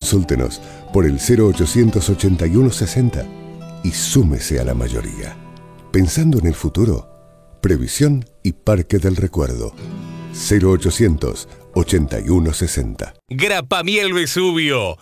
Consúltenos por el 0800 81 60 y súmese a la mayoría. Pensando en el futuro, Previsión y Parque del Recuerdo. 0800 81 60. Grapamiel Vesubio.